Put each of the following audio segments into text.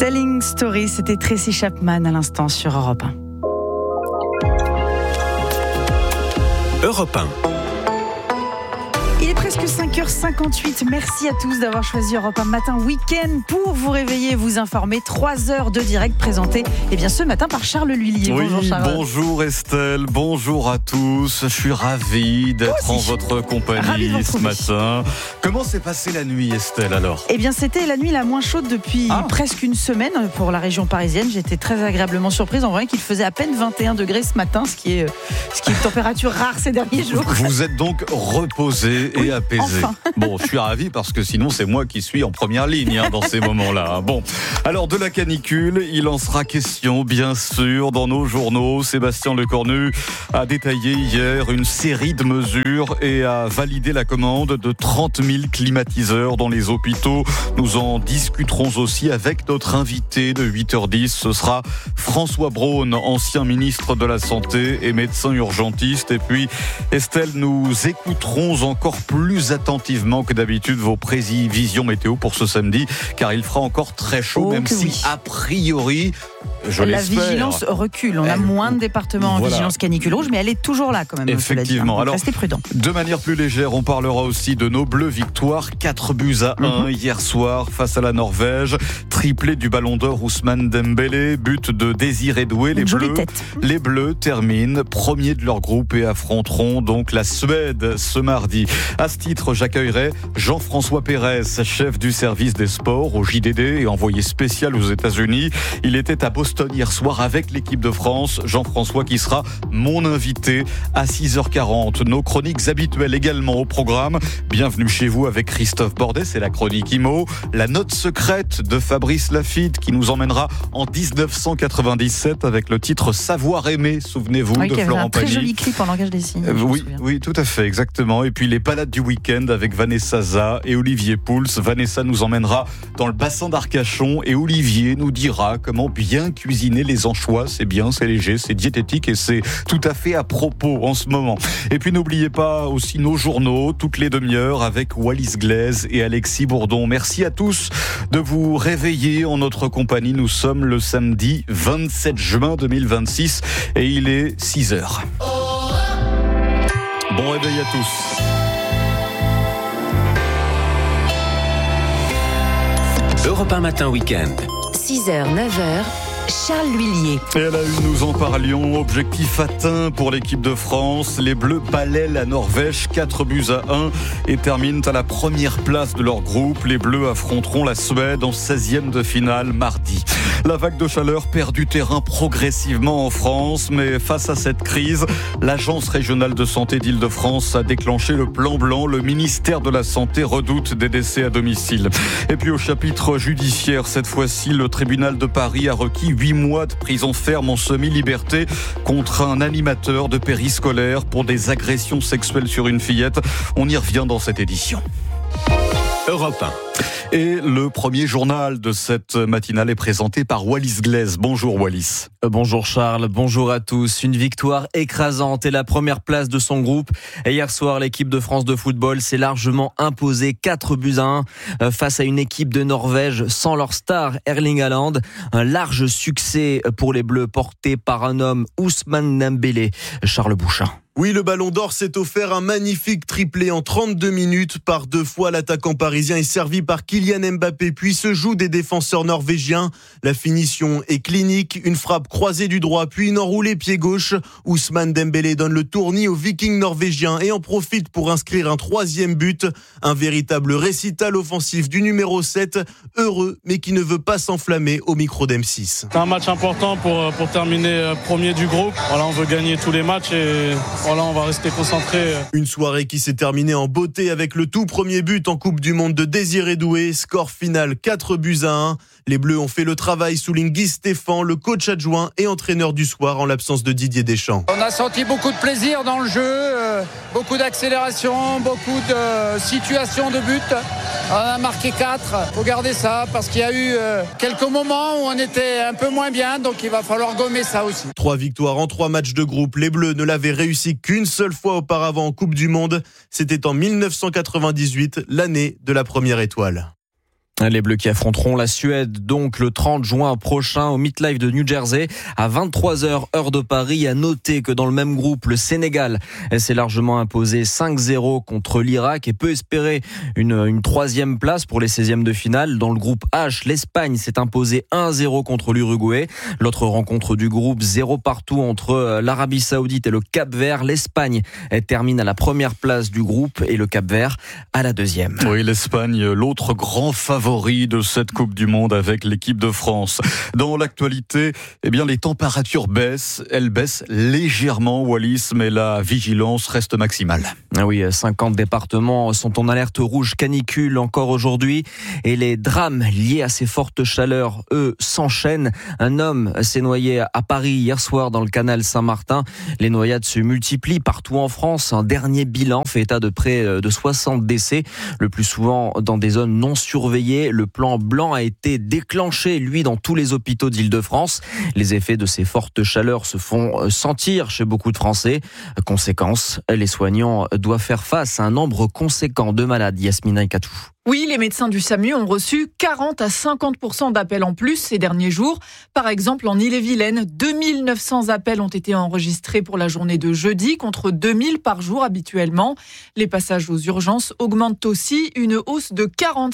Telling Story, c'était Tracy Chapman à l'instant sur Europe 1. Europe 1. Il est presque 5h58. Merci à tous d'avoir choisi Europe 1 Matin Week-end pour vous réveiller et vous informer. 3 heures de direct présenté ce matin par Charles L'Huillier. Oui, bonjour Charles. Bonjour Estelle, bonjour à tous. Je suis ravi d'être en votre compagnie ce matin. Comment s'est passée la nuit Estelle alors ? C'était la nuit la moins chaude depuis presque une semaine pour la région parisienne. J'étais très agréablement surprise en voyant qu'il faisait à peine 21 degrés ce matin, ce qui est une température rare ces derniers jours. Vous êtes donc reposé et apaisé. Enfin. Bon, je suis ravi parce que sinon c'est moi qui suis en première ligne dans ces moments-là. Bon, alors de la canicule, il en sera question bien sûr dans nos journaux. Sébastien Lecornu a détaillé hier une série de mesures et a validé la commande de 30 000 climatiseurs dans les hôpitaux. Nous en discuterons aussi avec notre invité de 8h10. Ce sera François Braun, ancien ministre de la Santé et médecin urgentiste. Et puis Estelle, nous écouterons encore plus attentivement que d'habitude vos prévisions météo pour ce samedi, car il fera encore très chaud, même si a priori, la vigilance recule. On a moins de départements en vigilance canicule rouge, mais elle est toujours là quand même. Effectivement. Alors, restez prudents. De manière plus légère, on parlera aussi de nos Bleus. Victoire 4-1 hier soir face à la Norvège. Triplé du Ballon d'Or Ousmane Dembélé, but de Désiré Doué. Les Bleus terminent premiers de leur groupe et affronteront donc la Suède ce mardi. À ce titre, j'accueillerai Jean-François Pérez, chef du service des sports au JDD et envoyé spécial aux États-Unis. Il était à Boston hier soir avec l'équipe de France. Jean-François qui sera mon invité à 6h40. Nos chroniques habituelles également au programme. Bienvenue chez vous avec Christophe Bordet, c'est la chronique IMO. La note secrète de Fabrice Lafitte qui nous emmènera en 1997 avec le titre Savoir aimer, souvenez-vous, de Florent Pagny. Très joli clip en langage des signes. Oui, tout à fait, exactement. Et puis les balades du week-end avec Vanessa Za et Olivier Pouls. Vanessa nous emmènera dans le bassin d'Arcachon et Olivier nous dira comment bien cuisiner les anchois. C'est bien, c'est léger, c'est diététique et c'est tout à fait à propos en ce moment. Et puis n'oubliez pas aussi nos journaux, toutes les demi-heures avec Wallis Glaise et Alexis Bourdon. Merci à tous de vous réveiller en notre compagnie. Nous sommes le samedi 27 juin 2026 et il est 6h. Bon réveil à tous. Europe 1 Matin Week-end. 6h, 9h, Charles L'Huillier. Et à la une, nous en parlions. Objectif atteint pour l'équipe de France. Les Bleus balaient la Norvège 4-1 et terminent à la première place de leur groupe. Les Bleus affronteront la Suède en 16e de finale mardi. La vague de chaleur perd du terrain progressivement en France, mais face à cette crise, l'Agence régionale de santé d'Île-de-France a déclenché le plan blanc. Le ministère de la Santé redoute des décès à domicile. Et puis au chapitre judiciaire, cette fois-ci, le tribunal de Paris a requis 8 mois de prison ferme en semi-liberté contre un animateur de périscolaire pour des agressions sexuelles sur une fillette. On y revient dans cette édition. Europe 1. Et le premier journal de cette matinale est présenté par Wallis Glaise. Bonjour Wallis. Bonjour Charles, bonjour à tous. Une victoire écrasante et la première place de son groupe. Et hier soir, l'équipe de France de football s'est largement imposée 4-1 face à une équipe de Norvège sans leur star Erling Haaland. Un large succès pour les Bleus porté par un homme, Ousmane Dembélé. Charles Bouchin. Oui, le Ballon d'Or s'est offert un magnifique triplé en 32 minutes. Par 2 fois, l'attaquant parisien est servi par Kylian Mbappé, puis se joue des défenseurs norvégiens. La finition est clinique, une frappe croisée du droit, puis une enroulée pied gauche. Ousmane Dembélé donne le tournis aux Vikings norvégiens et en profite pour inscrire un 3e but. Un véritable récital offensif du numéro 7, heureux, mais qui ne veut pas s'enflammer au micro d'M6. C'est un match important pour terminer premier du groupe. Voilà, on veut gagner tous les matchs et voilà, on va rester concentré. Une soirée qui s'est terminée en beauté avec le tout premier but en Coupe du Monde de Désiré Doué. Score final 4-1. Les Bleus ont fait le travail, souligne Guy Stéphane, le coach adjoint et entraîneur du soir en l'absence de Didier Deschamps. On a senti beaucoup de plaisir dans le jeu, beaucoup d'accélération, beaucoup de situations de but. On a marqué 4. Faut garder ça parce qu'il y a eu quelques moments où on était un peu moins bien, donc il va falloir gommer ça aussi. 3 victoires en 3 matchs de groupe. Les Bleus ne l'avaient réussi qu'une seule fois auparavant en Coupe du Monde. C'était en 1998, l'année de la première étoile. Les Bleus qui affronteront la Suède donc le 30 juin prochain au MetLife de New Jersey à 23h heure de Paris. À noter que dans le même groupe, le Sénégal s'est largement imposé 5-0 contre l'Irak et peut espérer une troisième place pour les 16e de finale. Dans le groupe H, l'Espagne s'est imposée 1-0 contre l'Uruguay. L'autre rencontre du groupe, 0 partout entre l'Arabie Saoudite et le Cap-Vert. L'Espagne termine à la première place du groupe et le Cap-Vert à la deuxième. Oui, l'Espagne, l'autre grand favori de cette Coupe du Monde avec l'équipe de France. Dans l'actualité, les températures baissent. Elles baissent légèrement, Wallis, mais la vigilance reste maximale. Oui, 50 départements sont en alerte rouge canicule encore aujourd'hui et les drames liés à ces fortes chaleurs, eux, s'enchaînent. Un homme s'est noyé à Paris hier soir dans le canal Saint-Martin. Les noyades se multiplient partout en France. Un dernier bilan fait état de près de 60 décès, le plus souvent dans des zones non surveillées. Le plan blanc a été déclenché, lui, dans tous les hôpitaux d'Île-de-France. Les effets de ces fortes chaleurs se font sentir chez beaucoup de Français. Conséquence, les soignants doivent faire face à un nombre conséquent de malades. Yasmina Ikatou. Oui, les médecins du SAMU ont reçu 40 à 50% d'appels en plus ces derniers jours. Par exemple, en Ille-et-Vilaine, 2900 appels ont été enregistrés pour la journée de jeudi, contre 2000 par jour habituellement. Les passages aux urgences augmentent aussi. Une hausse de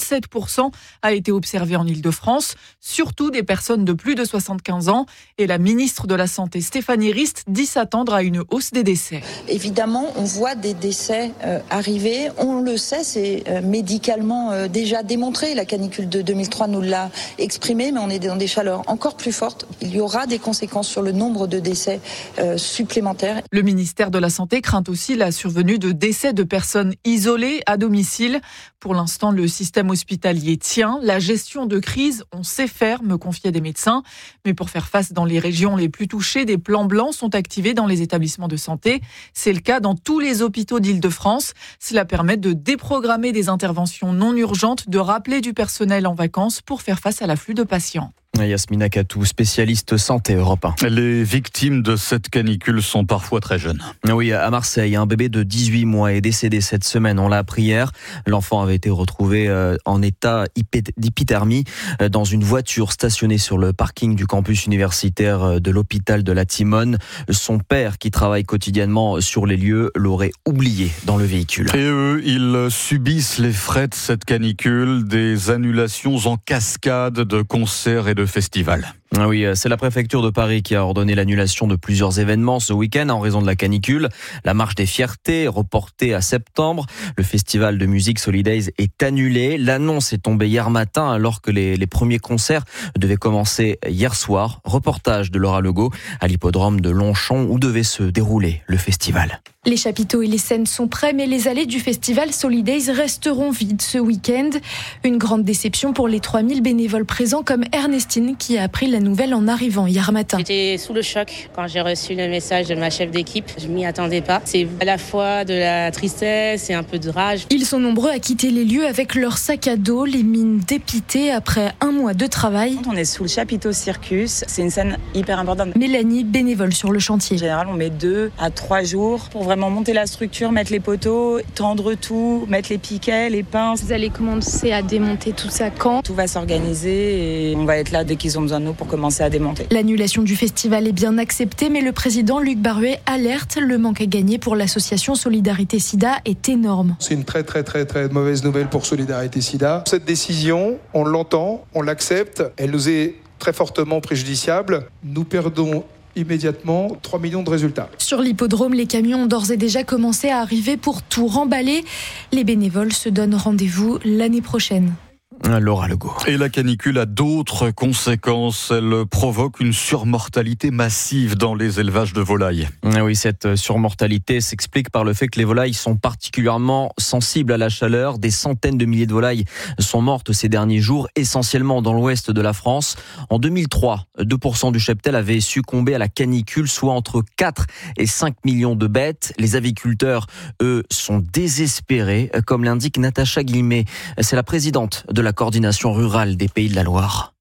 47% a été observée en Île-de-France, surtout des personnes de plus de 75 ans. Et la ministre de la Santé, Stéphanie Rist, dit s'attendre à une hausse des décès. Évidemment, on voit des décès arriver. On le sait, c'est médicalement déjà démontré. La canicule de 2003 nous l'a exprimé, mais on est dans des chaleurs encore plus fortes. Il y aura des conséquences sur le nombre de décès supplémentaires. Le ministère de la Santé craint aussi la survenue de décès de personnes isolées à domicile. Pour l'instant, le système hospitalier tient. La gestion de crise, on sait faire, me confiaient des médecins. Mais pour faire face dans les régions les plus touchées, des plans blancs sont activés dans les établissements de santé. C'est le cas dans tous les hôpitaux d'Île-de-France. Cela permet de déprogrammer des interventions non urgentes, de rappeler du personnel en vacances pour faire face à l'afflux de patients. Yasmina Ikatou, spécialiste santé Europe 1. Les victimes de cette canicule sont parfois très jeunes. Oui, à Marseille, un bébé de 18 mois est décédé cette semaine. On l'a appris hier. L'enfant avait été retrouvé en état d'hypothermie dans une voiture stationnée sur le parking du campus universitaire de l'hôpital de la Timone. Son père, qui travaille quotidiennement sur les lieux, l'aurait oublié dans le véhicule. Et eux, ils subissent les frais de cette canicule, des annulations en cascade de concerts et de festivals. Oui, c'est la préfecture de Paris qui a ordonné l'annulation de plusieurs événements ce week-end en raison de la canicule. La marche des fiertés est reportée à septembre. Le festival de musique Solidays est annulé. L'annonce est tombée hier matin alors que les premiers concerts devaient commencer hier soir. Reportage de Laura Legault à l'hippodrome de Longchamp où devait se dérouler le festival. Les chapiteaux et les scènes sont prêts, mais les allées du festival Solidays resteront vides ce week-end. Une grande déception pour les 3000 bénévoles présents, comme Ernestine qui a appris la nouvelle en arrivant hier matin. J'étais sous le choc quand j'ai reçu le message de ma chef d'équipe. Je m'y attendais pas. C'est à la fois de la tristesse et un peu de rage. Ils sont nombreux à quitter les lieux avec leur sac à dos, les mines dépitées après un mois de travail. On est sous le chapiteau Circus. C'est une scène hyper importante. Mélanie, bénévole sur le chantier. En général, on met 2 à 3 jours pour vraiment monter la structure, mettre les poteaux, tendre tout, mettre les piquets, les pinces. Vous allez commencer à démonter tout ça quand ? Tout va s'organiser et on va être là dès qu'ils ont besoin de nous pour commencer à démonter. L'annulation du festival est bien acceptée, mais le président Luc Baruet alerte, le manque à gagner pour l'association Solidarité Sida est énorme. C'est une très mauvaise nouvelle pour Solidarité Sida. Cette décision, on l'entend, on l'accepte, elle nous est très fortement préjudiciable. Nous perdons immédiatement 3 millions de résultats. Sur l'hippodrome, les camions ont d'ores et déjà commencé à arriver pour tout remballer. Les bénévoles se donnent rendez-vous l'année prochaine. Laura Legault. Et la canicule a d'autres conséquences. Elle provoque une surmortalité massive dans les élevages de volailles. Oui, cette surmortalité s'explique par le fait que les volailles sont particulièrement sensibles à la chaleur. Des centaines de milliers de volailles sont mortes ces derniers jours, essentiellement dans l'ouest de la France. En 2003, 2% du cheptel avait succombé à la canicule, soit entre 4 et 5 millions de bêtes. Les aviculteurs, eux, sont désespérés, comme l'indique Natacha Guillemet. C'est la présidente de la coordination rurale des Pays de la Loire.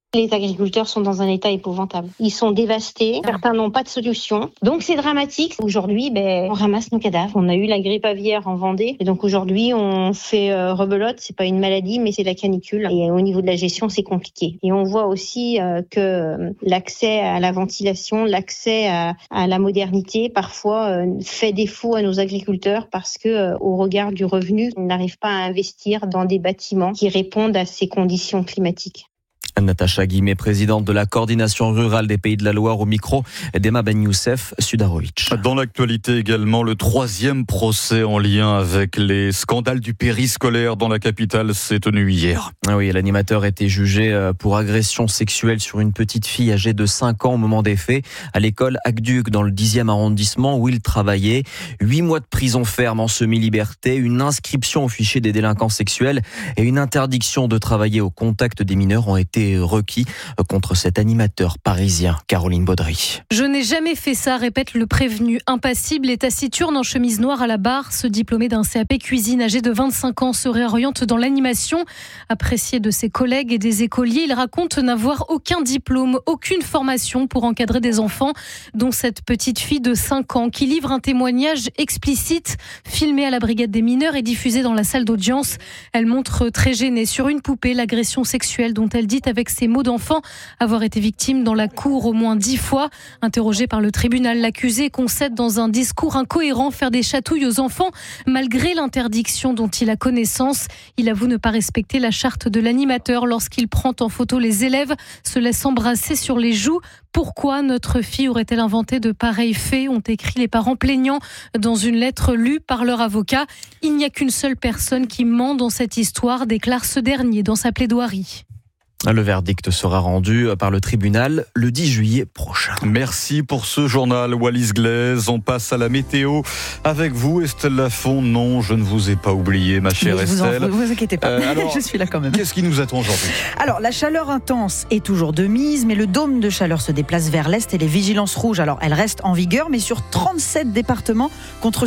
Les agriculteurs sont dans un état épouvantable. Ils sont dévastés, certains n'ont pas de solution. Donc c'est dramatique. Aujourd'hui, on ramasse nos cadavres. On a eu la grippe aviaire en Vendée. Et donc aujourd'hui, on fait rebelote. C'est pas une maladie, mais c'est la canicule. Et au niveau de la gestion, c'est compliqué. Et on voit aussi que l'accès à la ventilation, l'accès à la modernité, parfois fait défaut à nos agriculteurs parce que au regard du revenu, ils n'arrivent pas à investir dans des bâtiments qui répondent à ces conditions climatiques. Natacha Guimet, présidente de la coordination rurale des Pays de la Loire, au micro d'Emma Ben Youssef Sudarovic. Dans l'actualité également, le 3e procès en lien avec les scandales du périscolaire dans la capitale s'est tenu hier. Ah oui, l'animateur a été jugé pour agression sexuelle sur une petite fille âgée de 5 ans au moment des faits à l'école Aqueduc dans le 10e arrondissement où il travaillait. 8 mois de prison ferme en semi-liberté, une inscription au fichier des délinquants sexuels et une interdiction de travailler au contact des mineurs ont été requis contre cet animateur parisien. Caroline Baudry. Je n'ai jamais fait ça, répète le prévenu. Impassible et taciturne en chemise noire à la barre, ce diplômé d'un CAP cuisine âgé de 25 ans se réoriente dans l'animation. Apprécié de ses collègues et des écoliers, il raconte n'avoir aucun diplôme, aucune formation pour encadrer des enfants, dont cette petite fille de 5 ans qui livre un témoignage explicite, filmé à la brigade des mineurs et diffusé dans la salle d'audience. Elle montre très gênée sur une poupée l'agression sexuelle dont elle dit avec ses mots d'enfant avoir été victime dans la cour au moins 10 fois. Interrogé par le tribunal, l'accusé concède dans un discours incohérent faire des chatouilles aux enfants malgré l'interdiction dont il a connaissance. Il avoue ne pas respecter la charte de l'animateur lorsqu'il prend en photo les élèves, se laisse embrasser sur les joues. Pourquoi notre fille aurait-elle inventé de pareils faits, ont écrit les parents plaignants dans une lettre lue par leur avocat. Il n'y a qu'une seule personne qui ment dans cette histoire, déclare ce dernier dans sa plaidoirie. Le verdict sera rendu par le tribunal le 10 juillet prochain. Merci pour ce journal, Wallis Glaise. On passe à la météo avec vous, Estelle Lafont. Non, je ne vous ai pas oublié, ma chère Estelle. Vous inquiétez pas, alors, je suis là quand même. Qu'est-ce qui nous attend aujourd'hui ? Alors, la chaleur intense est toujours de mise, mais le dôme de chaleur se déplace vers l'est et les vigilances rouges, alors elles restent en vigueur, mais sur 37 départements contre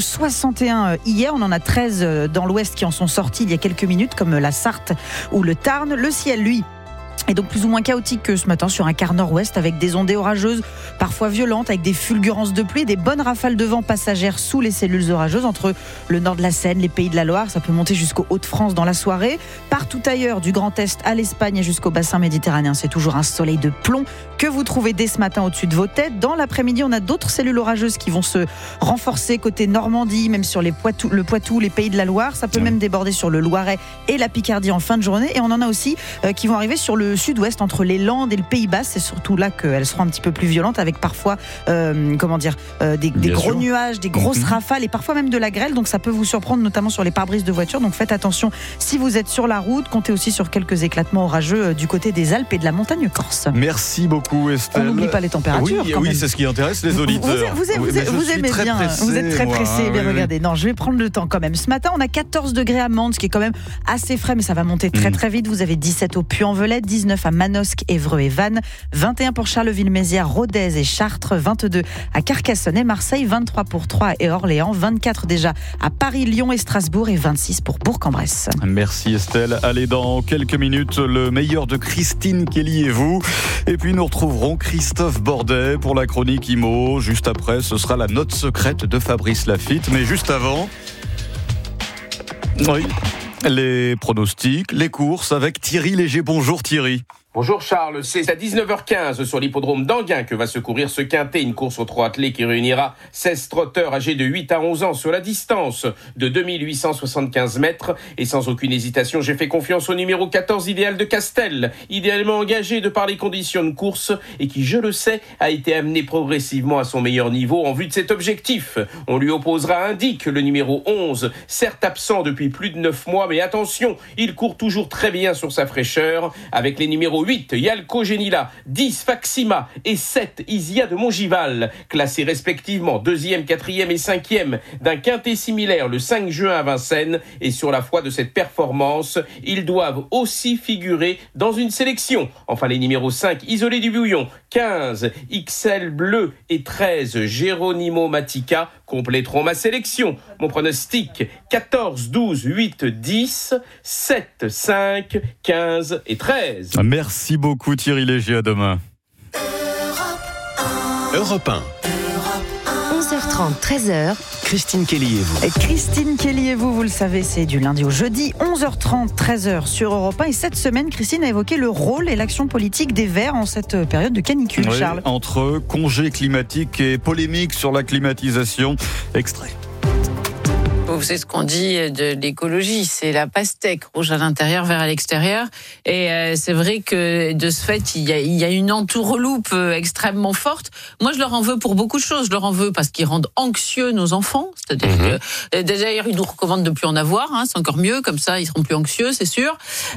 61 hier. On en a 13 dans l'ouest qui en sont sortis il y a quelques minutes, comme la Sarthe ou le Tarn. Le ciel, lui, est donc plus ou moins chaotique que ce matin sur un quart nord-ouest avec des ondées orageuses parfois violentes, avec des fulgurances de pluie et des bonnes rafales de vent passagères sous les cellules orageuses entre le nord de la Seine, les Pays de la Loire. Ça peut monter jusqu'aux Hauts-de-France dans la soirée. Partout ailleurs, du Grand Est à l'Espagne et jusqu'au bassin méditerranéen, c'est toujours un soleil de plomb que vous trouvez dès ce matin au-dessus de vos têtes. Dans l'après-midi, on a d'autres cellules orageuses qui vont se renforcer côté Normandie, même sur le Poitou, les Pays de la Loire. Ça peut même déborder sur le Loiret et la Picardie en fin de journée. Et on en a aussi qui vont arriver sur le sud-ouest entre les Landes et le Pays Bas. C'est surtout là qu'elles seront un petit peu plus violentes avec parfois des gros nuages, des grosses rafales et parfois même de la grêle. Donc ça peut vous surprendre notamment sur les pare-brises de voiture. Donc faites attention si vous êtes sur la route. Comptez aussi sur quelques éclatements orageux du côté des Alpes et de la montagne corse. Merci beaucoup Estelle. On n'oublie pas les températures. Oui, c'est ce qui intéresse les auditeurs. Vous aimez bien. Vous êtes très pressé. Oui. Regardez, non, je vais prendre le temps quand même. Ce matin, on a 14 degrés à Mende, ce qui est quand même assez frais, mais ça va monter très très vite. Vous avez 17 au Puy-en-Velay, 19 à Manosque, Évreux et Vannes, 21 pour Charleville-Mézières, Rodez et Chartres, 22 à Carcassonne et Marseille, 23 pour Troyes et Orléans, 24 déjà à Paris, Lyon et Strasbourg et 26 pour Bourg-en-Bresse. Merci Estelle. Allez, dans quelques minutes, le meilleur de Christine Kelly et vous. Et puis nous retrouverons Christophe Bordet pour la chronique IMO. Juste après, ce sera la note secrète de Fabrice Lafitte. Mais juste avant... Oui, les pronostics, les courses avec Thierry Léger. Bonjour Thierry. Bonjour Charles, c'est à 19h15 sur l'hippodrome d'Anguin que va se courir ce quintet, une course aux 3 attelés qui réunira 16 trotteurs âgés de 8 à 11 ans sur la distance de 2875 mètres. Et sans aucune hésitation, j'ai fait confiance au numéro 14, Idéal de Castel, idéalement engagé de par les conditions de course et qui, je le sais, a été amené progressivement à son meilleur niveau en vue de cet objectif. On lui opposera Indique, le numéro 11, certes absent depuis plus de 9 mois, mais attention, il court toujours très bien sur sa fraîcheur avec les numéros 8, Yalco Genila, 10, Faxima et 7, Isia de Montgival, classés respectivement 2e, 4e et 5e d'un quintet similaire le 5 juin à Vincennes. Et sur la foi de cette performance, ils doivent aussi figurer dans une sélection. Enfin, les numéros 5, Isolé du Bouillon, 15, XL Bleu et 13, Geronimo Matica compléteront ma sélection. Mon pronostic, 14, 12, 8, 10, 7, 5, 15 et 13. Merci. Merci beaucoup Thierry Léger, à demain. Europe 1. 11h30, 13h. Christine Kelly et vous. Christine Kelly et vous le savez, c'est du lundi au jeudi, 11h30, 13h sur Europe 1. Et cette semaine, Christine a évoqué le rôle et l'action politique des Verts en cette période de canicule, oui, Charles. Entre congés climatiques et polémiques sur la climatisation. Extrait. Vous savez ce qu'on dit de l'écologie, c'est la pastèque, rouge à l'intérieur, vert à l'extérieur. Et c'est vrai que de ce fait, il y a une entourloupe extrêmement forte. Moi, je leur en veux pour beaucoup de choses. Je leur en veux parce qu'ils rendent anxieux nos enfants. C'est-à-dire que déjà, ils nous recommandent de plus en avoir. C'est encore mieux, comme ça, ils seront plus anxieux, c'est sûr.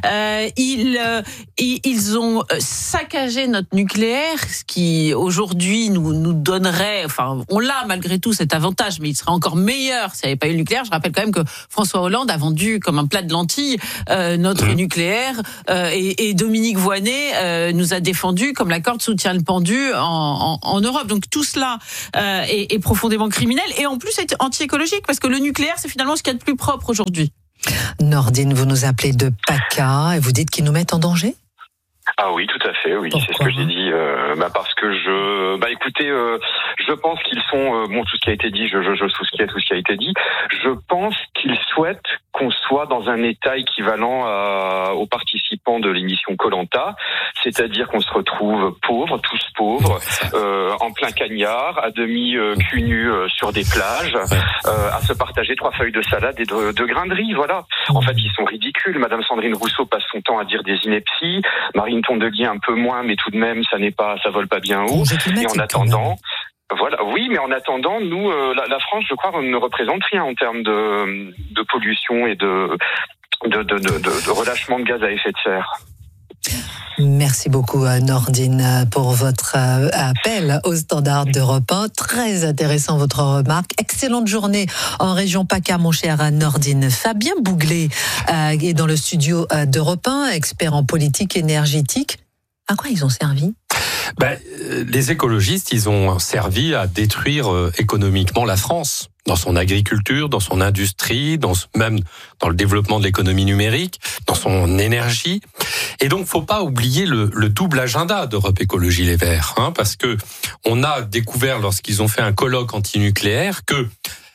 Ils ont saccagé notre nucléaire, ce qui aujourd'hui nous donnerait, enfin, on l'a malgré tout cet avantage, mais il serait encore meilleur s'il n'y avait pas eu le nucléaire. Je rappelle quand même que François Hollande a vendu comme un plat de lentilles notre nucléaire et Dominique Voynet nous a défendu comme la corde soutient le pendu en Europe. Donc tout cela est profondément criminel et en plus est anti-écologique parce que le nucléaire c'est finalement ce qu'il y a de plus propre aujourd'hui. Nordine, vous nous appelez de PACA et vous dites qu'ils nous mettent en danger ? Ah oui, tout à fait, oui. Pourquoi ? C'est ce que j'ai dit. Parce que écoutez, je pense qu'ils sont, tout ce qui a été dit, je souscris à tout ce qui a été dit. Je pense qu'ils souhaitent qu'on soit dans un état équivalent aux participants de l'émission Koh-Lanta, c'est-à-dire qu'on se retrouve pauvres, tous pauvres, en plein cagnard, à demi cul nu sur des plages, à se partager 3 feuilles de salade et de grains de riz, voilà. En fait, ils sont ridicules. Madame Sandrine Rousseau passe son temps à dire des inepties, Marine Tondelier un peu moins, mais tout de même, ça vole pas bien haut. Et en attendant, voilà, oui, mais en attendant, nous, la France, je crois, ne représente rien en termes de pollution et de relâchement de gaz à effet de serre. Merci beaucoup Nordine pour votre appel au standard d'Europe 1. Très intéressant votre remarque. Excellente journée en région PACA, mon cher Nordine. Fabien Bouglet est dans le studio d'Europe 1, expert en politique énergétique. À quoi ils ont servi ? Les écologistes, ils ont servi à détruire économiquement la France, dans son agriculture, dans son industrie, même dans le développement de l'économie numérique, dans son énergie. Et donc, faut pas oublier le double agenda d'Europe Écologie Les Verts, parce que on a découvert lorsqu'ils ont fait un colloque antinucléaire que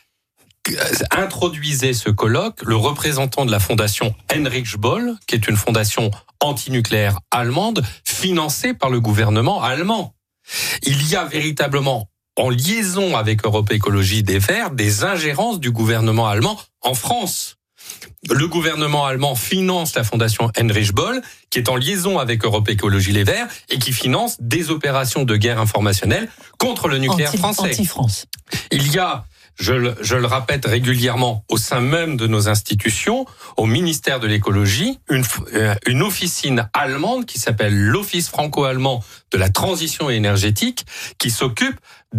introduisait ce colloque le représentant de la fondation Heinrich Böll, qui est une fondation antinucléaire allemande, financée par le gouvernement allemand. Il y a véritablement, en liaison avec Europe Écologie des Verts, des ingérences du gouvernement allemand en France. Le gouvernement allemand finance la fondation Heinrich Böll, qui est en liaison avec Europe Écologie Les Verts et qui finance des opérations de guerre informationnelle contre le nucléaire français. Anti-France. Il y a, je le répète régulièrement, au sein même de nos institutions, au ministère de l'écologie, une officine allemande qui s'appelle l'Office franco-allemand de la transition énergétique, qui s'occupe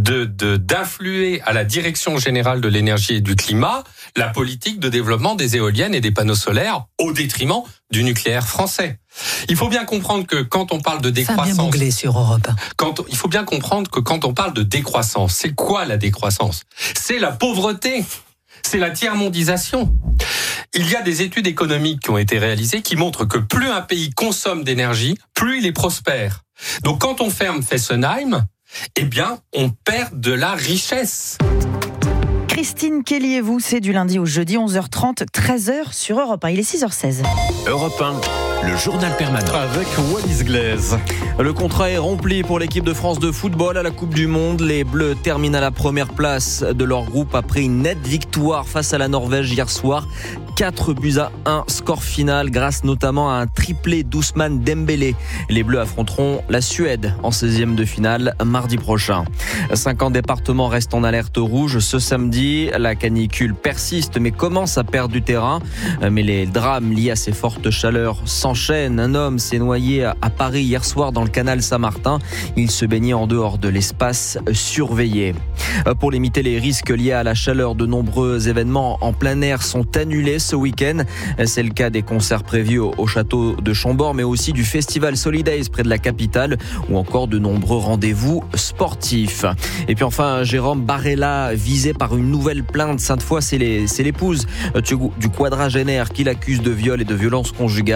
d'influer à la Direction générale de l'énergie et du climat la politique de développement des éoliennes et des panneaux solaires au détriment du nucléaire français. Il faut bien comprendre que quand on parle de décroissance, sur Europe. Il faut bien comprendre que quand on parle de décroissance, c'est quoi la décroissance ? C'est la pauvreté. C'est la tiers-mondisation. Il y a des études économiques qui ont été réalisées qui montrent que plus un pays consomme d'énergie, plus il est prospère. Donc quand on ferme Fessenheim, on perd de la richesse. Christine Kelly et vous, c'est du lundi au jeudi, 11h30, 13h sur Europe 1. Il est 6h16. Europe 1, le journal permanent. Avec Wallis Glaise. Le contrat est rempli pour l'équipe de France de football à la Coupe du Monde. Les Bleus terminent à la première place de leur groupe après une nette victoire face à la Norvège hier soir. 4-1, score final grâce notamment à un triplé d'Ousmane Dembélé. Les Bleus affronteront la Suède en 16e de finale mardi prochain. 50 départements restent en alerte rouge ce samedi. La canicule persiste mais commence à perdre du terrain. Mais les drames liés à ces fortes chaleurs s'enchaînent. Un homme s'est noyé à Paris hier soir dans le canal Saint-Martin. Il se baignait en dehors de l'espace surveillé. Pour limiter les risques liés à la chaleur, de nombreux événements en plein air sont annulés ce week-end. C'est le cas des concerts prévus au château de Chambord, mais aussi du festival Solidays près de la capitale, ou encore de nombreux rendez-vous sportifs. Et puis enfin, Jérôme Barella, visé par une nouvelle plainte. Cette fois, c'est l'épouse du quadragénaire qui l'accuse de viol et de violence conjugale. Cette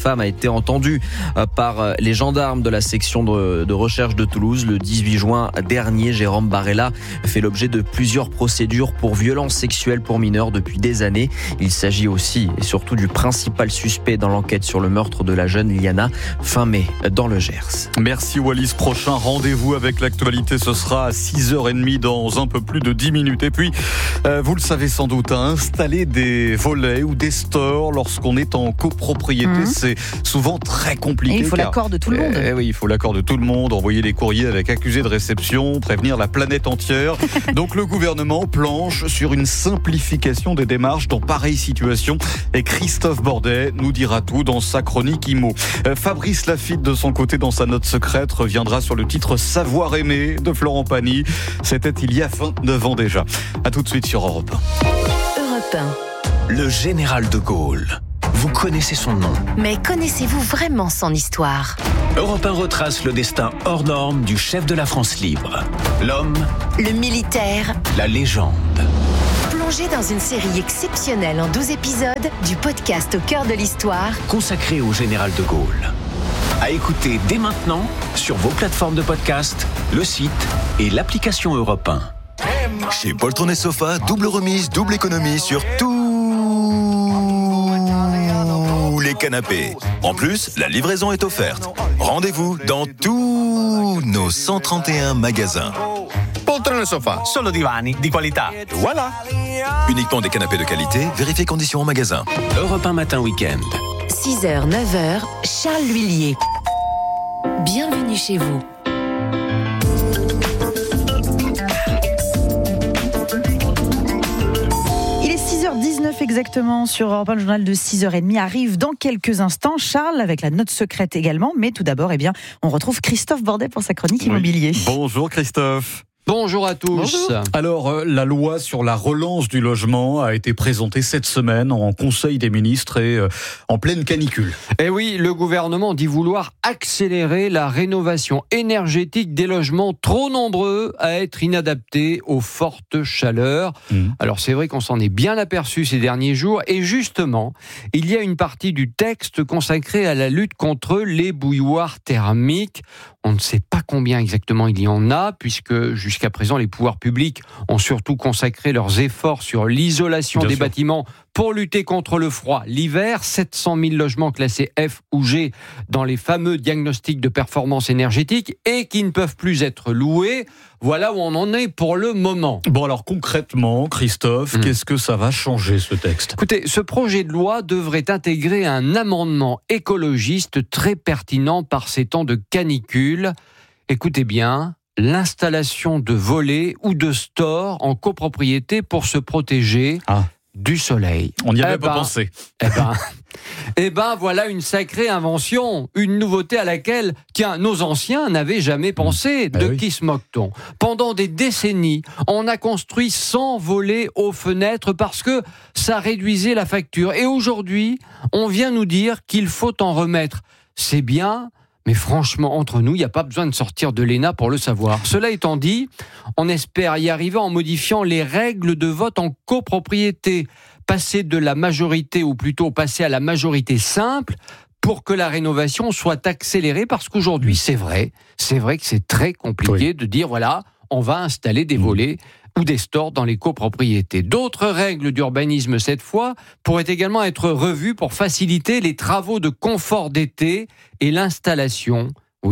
femme a été entendue par les gendarmes de la section de recherche de Toulouse. Le 18 juin dernier, Jérôme Barella fait l'objet de plusieurs procédures pour violences sexuelles pour mineurs depuis des années. Il s'agit aussi et surtout du principal suspect dans l'enquête sur le meurtre de la jeune Liana fin mai dans le Gers. Merci Wallis. Prochain rendez-vous avec l'actualité, ce sera à 6h30 dans un peu plus de 10 minutes. Et puis, vous le savez sans doute, installer des volets ou des stores lorsqu'on est en copropriété, c'est souvent très compliqué. Et il faut l'accord de tout le monde. Oui, il faut l'accord de tout le monde, envoyer des courriers avec accusé de réception, prévenir la planète entière. Donc le gouvernement planche sur une simplification des démarches dans pareille situation. Et Christophe Bordet nous dira tout dans sa chronique IMO. Fabrice Lafitte, de son côté, dans sa note secrète, reviendra sur le titre Savoir aimer de Florent Pagny. C'était il y a 29 ans déjà. A tout de suite sur Europe 1. Europe 1. Le général de Gaulle. Vous connaissez son nom. Mais connaissez-vous vraiment son histoire ? Europe 1 retrace le destin hors norme du chef de la France libre. L'homme, le militaire, la légende. Plongez dans une série exceptionnelle en 12 épisodes du podcast Au cœur de l'histoire, consacré au général de Gaulle. À écouter dès maintenant sur vos plateformes de podcast, le site et l'application Europe 1. Chez Poltron et Sofa, double remise, double économie sur tous les canapés. En plus, la livraison est offerte. Rendez-vous dans tous nos 131 magasins. Poltron e Sofa, solo divani di qualità. Voilà. Uniquement des canapés de qualité, vérifiez conditions en magasin. Europe 1 matin week-end. 6h, 9h, Charles L'Huillier. Bienvenue chez vous. Il est 6h19 exactement sur Europe 1. Le journal de 6h30 arrive dans quelques instants. Charles, avec la note secrète également. Mais tout d'abord, on retrouve Christophe Bordet pour sa chronique immobilier. Bonjour Christophe. Bonjour à tous. Bonjour. Alors, la loi sur la relance du logement a été présentée cette semaine en Conseil des ministres et en pleine canicule. Et oui, le gouvernement dit vouloir accélérer la rénovation énergétique des logements trop nombreux à être inadaptés aux fortes chaleurs. Alors c'est vrai qu'on s'en est bien aperçu ces derniers jours et justement, il y a une partie du texte consacrée à la lutte contre les bouilloires thermiques. On ne sait pas combien exactement il y en a, puisque jusqu'à présent, les pouvoirs publics ont surtout consacré leurs efforts sur l'isolation des bâtiments pour lutter contre le froid l'hiver. 700 000 logements classés F ou G dans les fameux diagnostics de performance énergétique et qui ne peuvent plus être loués. Voilà où on en est pour le moment. Bon, alors concrètement, Christophe, qu'est-ce que ça va changer, ce texte ? Écoutez, ce projet de loi devrait intégrer un amendement écologiste très pertinent par ces temps de canicule. Écoutez bien, l'installation de volets ou de stores en copropriété pour se protéger du soleil. On n'y avait pas pensé. Voilà une sacrée invention, une nouveauté à laquelle, nos anciens n'avaient jamais pensé. Qui se moque-t-on ? Pendant des décennies, on a construit 100 volets aux fenêtres parce que ça réduisait la facture. Et aujourd'hui, on vient nous dire qu'il faut en remettre. C'est bien, mais franchement, entre nous, il n'y a pas besoin de sortir de l'ENA pour le savoir. Cela étant dit, on espère y arriver en modifiant les règles de vote en copropriété. Passer de la majorité, ou plutôt passer à la majorité simple, pour que la rénovation soit accélérée, parce qu'aujourd'hui, c'est vrai que c'est très compliqué de dire, voilà, on va installer des volets ou des stores dans les copropriétés. D'autres règles d'urbanisme, cette fois, pourraient également être revues pour faciliter les travaux de confort d'été et l'installation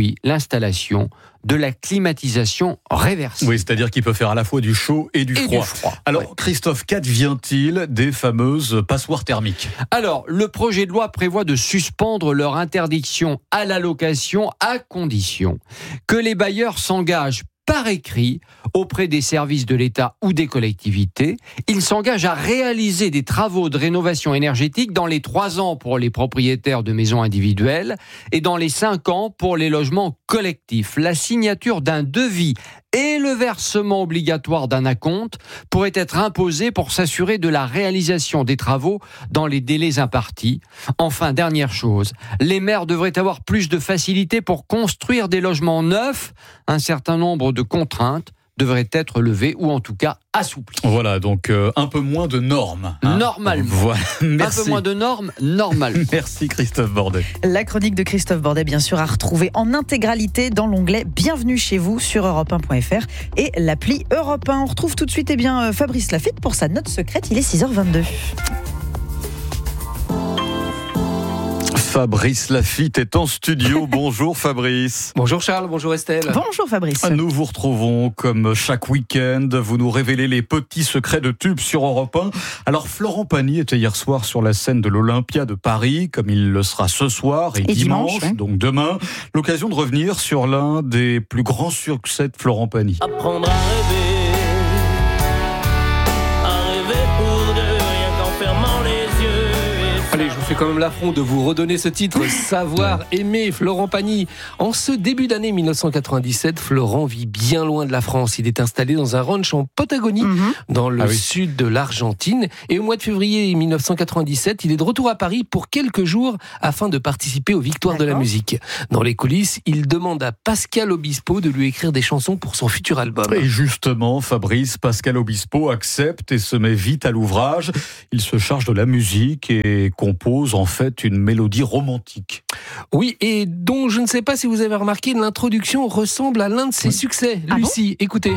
de la climatisation réversible. Oui, c'est-à-dire qu'il peut faire à la fois du chaud et du froid. Alors, Christophe, qu'advient-il des fameuses passoires thermiques ? Alors, le projet de loi prévoit de suspendre leur interdiction à la location à condition que les bailleurs s'engagent par écrit auprès des services de l'État ou des collectivités. Ils s'engagent à réaliser des travaux de rénovation énergétique dans les 3 ans pour les propriétaires de maisons individuelles et dans les 5 ans pour les logements collectifs. La signature d'un devis et le versement obligatoire d'un acompte pourraient être imposés pour s'assurer de la réalisation des travaux dans les délais impartis. Enfin, dernière chose, les maires devraient avoir plus de facilité pour construire des logements neufs. Un certain nombre de contraintes devrait être levé ou en tout cas assoupli. Voilà, donc un peu moins de normes. Normalement. Voilà, merci. Un peu moins de normes, normalement. Merci Christophe Bordet. La chronique de Christophe Bordet, bien sûr, à retrouver en intégralité dans l'onglet Bienvenue chez vous sur europe1.fr et l'appli Europe 1. On retrouve tout de suite Fabrice Lafitte pour sa note secrète. Il est 6h22. Fabrice Lafitte est en studio. Bonjour Fabrice. Bonjour Charles, bonjour Estelle. Bonjour Fabrice. Nous vous retrouvons comme chaque week-end. Vous nous révélez les petits secrets de tubes sur Europe 1. Alors Florent Pagny était hier soir sur la scène de l'Olympia de Paris, comme il le sera ce soir et dimanche, ouais. Donc demain. L'occasion de revenir sur l'un des plus grands succès de Florent Pagny. Apprendre à rêver pour de rien qu'en fermant les yeux. Allez, je vous fais quand même l'affront de vous redonner ce titre, Savoir aimer, Florent Pagny. En ce début d'année 1997, Florent vit bien loin de la France. Il est installé dans un ranch en Patagonie, dans le sud de l'Argentine. Et au mois de février 1997, il est de retour à Paris pour quelques jours afin de participer aux Victoires de la musique. Dans les coulisses, il demande à Pascal Obispo de lui écrire des chansons pour son futur album. Et justement, Fabrice, Pascal Obispo accepte et se met vite à l'ouvrage. Il se charge de la musique et compose en fait une mélodie romantique. Oui, et dont je ne sais pas si vous avez remarqué, l'introduction ressemble à l'un de ses succès. Lucie, écoutez.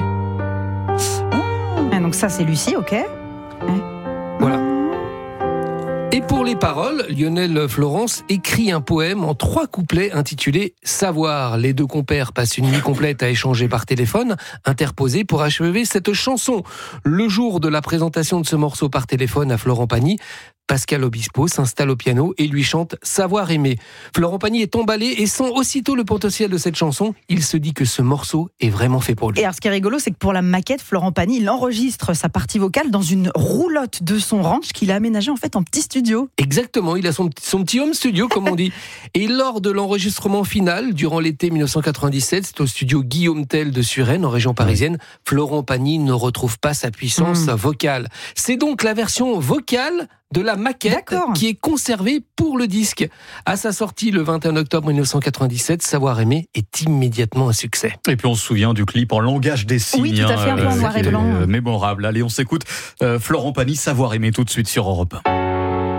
Donc ça c'est Lucie, ok. Voilà. Et pour les paroles, Lionel Florence écrit un poème en 3 couplets intitulé « Savoir ». Les 2 compères passent une nuit complète à échanger par téléphone, interposé pour achever cette chanson. Le jour de la présentation de ce morceau par téléphone à Florent Pagny, Pascal Obispo s'installe au piano et lui chante « Savoir aimer ». Florent Pagny est emballé et sent aussitôt le potentiel de cette chanson. Il se dit que ce morceau est vraiment fait pour lui. Et alors ce qui est rigolo, c'est que pour la maquette, Florent Pagny, il enregistre sa partie vocale dans une roulotte de son ranch qu'il a aménagé en fait en petit studio. Exactement, il a son petit home studio comme on dit. Et lors de l'enregistrement final, durant l'été 1997, c'est au studio Guillaume Tell de Suresnes, en région parisienne, Florent Pagny ne retrouve pas sa puissance vocale. C'est donc la version vocale de la maquette qui est conservée pour le disque. À sa sortie le 21 octobre 1997, Savoir aimer est immédiatement un succès. Et puis on se souvient du clip en langage des signes. Oui, tout à fait, un peu en noir et blanc. Mémorable. Allez, on s'écoute Florent Pagny, Savoir aimer tout de suite sur Europe 1.